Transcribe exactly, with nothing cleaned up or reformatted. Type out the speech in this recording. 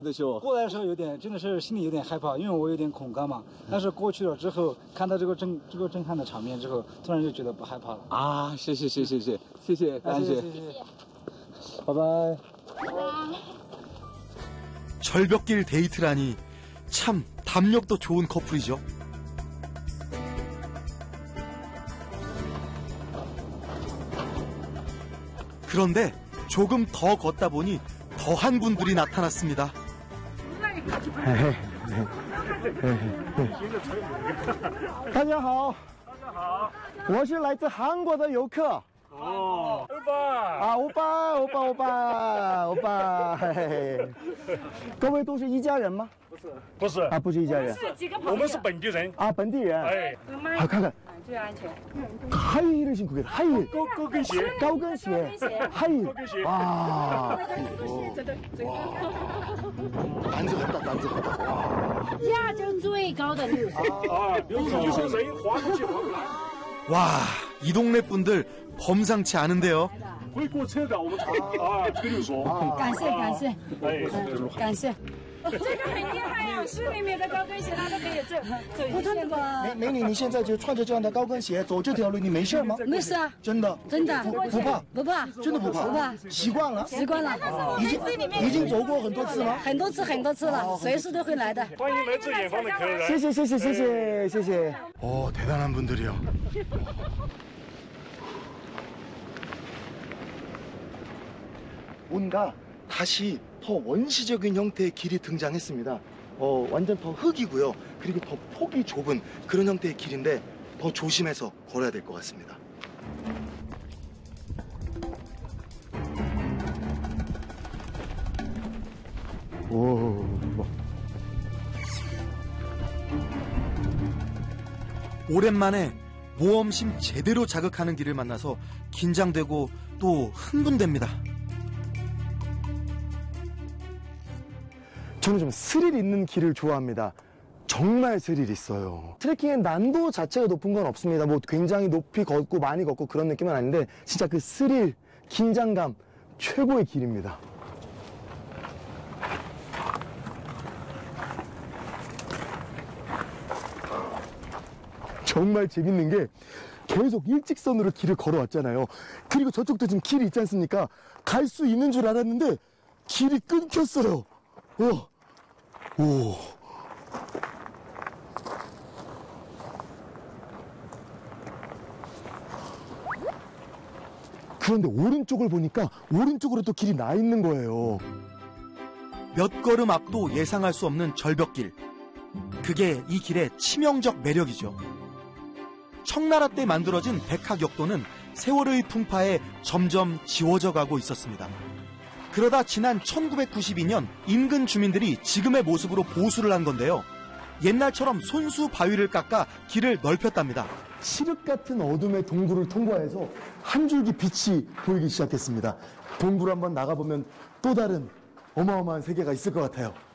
过来的时候有点真的是心里有点害怕，因为我有点恐高嘛。但是过去了之后，看到这个震这个震撼的场面之后，突然就觉得不害怕了。 啊，谢谢谢谢谢谢谢感谢， 谢谢，拜拜。 절벽길 데이트라니 참 담력도 좋은 커플이죠. 그런데 조금 더 걷다 보니 더한 분들이 나타났습니다. 大家好，大家好，我是来自韩国的游客。哦，欧巴啊，欧巴，欧巴，欧巴，欧巴，嘿嘿嘿。各位都是一家人吗？不是， 不是啊，不是一家人。 是几个朋友？我们是本地人啊，本地人。哎，好，看看。 注意安全。 하이힐을 신고 계세요. 하이힐. 고, 고근鞋. 高跟鞋. 하이힐. 고근鞋. 와. 난지럽다, 난지럽다. 亚洲最高的六层。 啊，六层就是人滑过去滑过来。 와, 이 동네 분들 범상치 않은데요. 会过车的，我们啊，这个就说。 感谢感谢， 哎， 感谢。 这个很厉害呀、啊，市里面的高跟鞋它都可以走走一线的。 美美女，你现在就穿着这样的高跟鞋走这条路，你没事吗？ 没事啊， 真的， 真的不不怕， 不怕， 真的不怕， 不怕， 习惯了， 习惯了， 已经已经走过很多次吗？ 很多次很多次了，随时都会来的。 欢迎来自远方的客人。 谢谢谢谢谢谢谢谢。 오, 대단한 분들이요. 뭔가 다시 더 원시적인 형태의 길이 등장했습니다. 어, 완전 더 흙이고요. 그리고 더 폭이 좁은 그런 형태의 길인데 더 조심해서 걸어야 될 것 같습니다. 오. 오랜만에 모험심 제대로 자극하는 길을 만나서 긴장되고 또 흥분됩니다. 저는 좀 스릴 있는 길을 좋아합니다. 정말 스릴 있어요. 트레킹의 난도 자체가 높은 건 없습니다. 뭐 굉장히 높이 걷고 많이 걷고 그런 느낌은 아닌데 진짜 그 스릴, 긴장감 최고의 길입니다. 정말 재밌는 게 계속 일직선으로 길을 걸어왔잖아요. 그리고 저쪽도 지금 길이 있지 않습니까? 갈 수 있는 줄 알았는데 길이 끊겼어요. 오. 오. 그런데 오른쪽을 보니까 오른쪽으로 또 길이 나 있는 거예요. 몇 걸음 앞도 예상할 수 없는 절벽길. 그게 이 길의 치명적 매력이죠. 청나라 때 만들어진 백학역도는 세월의 풍파에 점점 지워져 가고 있었습니다. 그러다 지난 천구백구십이 년 인근 주민들이 지금의 모습으로 보수를 한 건데요. 옛날처럼 손수 바위를 깎아 길을 넓혔답니다. 칠흑 같은 어둠의 동굴을 통과해서 한 줄기 빛이 보이기 시작했습니다. 동굴 한번 나가보면 또 다른 어마어마한 세계가 있을 것 같아요.